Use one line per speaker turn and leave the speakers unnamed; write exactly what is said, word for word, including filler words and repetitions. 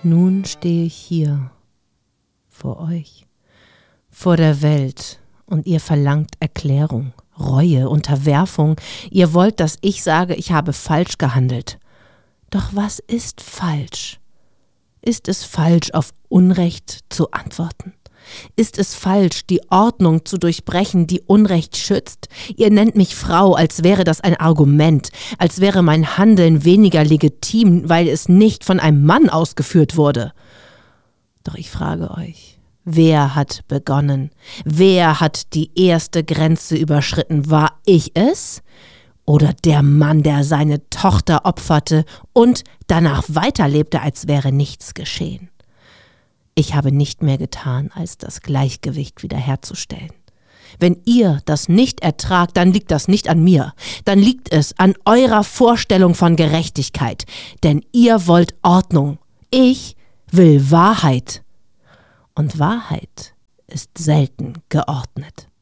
Nun stehe ich hier, vor euch, vor der Welt, und ihr verlangt Erklärung, Reue, Unterwerfung. Ihr wollt, dass ich sage, ich habe falsch gehandelt. Doch was ist falsch? Ist es falsch, auf Unrecht zu antworten? Ist es falsch, die Ordnung zu durchbrechen, die Unrecht schützt? Ihr nennt mich Frau, als wäre das ein Argument, als wäre mein Handeln weniger legitim, weil es nicht von einem Mann ausgeführt wurde. Doch ich frage euch, wer hat begonnen? Wer hat die erste Grenze überschritten? War ich es? Oder der Mann, der seine Tochter opferte und danach weiterlebte, als wäre nichts geschehen? Ich habe nicht mehr getan, als das Gleichgewicht wiederherzustellen. Wenn ihr das nicht ertragt, dann liegt das nicht an mir. Dann liegt es an eurer Vorstellung von Gerechtigkeit. Denn ihr wollt Ordnung. Ich will Wahrheit. Und Wahrheit ist selten geordnet.